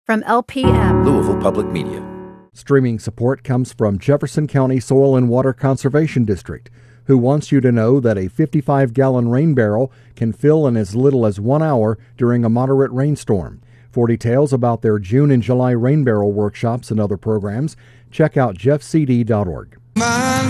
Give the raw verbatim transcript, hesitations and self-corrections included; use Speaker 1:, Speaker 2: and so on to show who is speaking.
Speaker 1: From L P M,
Speaker 2: Louisville Public Media.
Speaker 3: Streaming support comes from Jefferson County Soil and Water Conservation District, who wants you to know that a fifty-five gallon rain barrel can fill in as little as one hour during a moderate rainstorm. For details about their June and July rain barrel workshops and other programs, check out jeff c d dot org.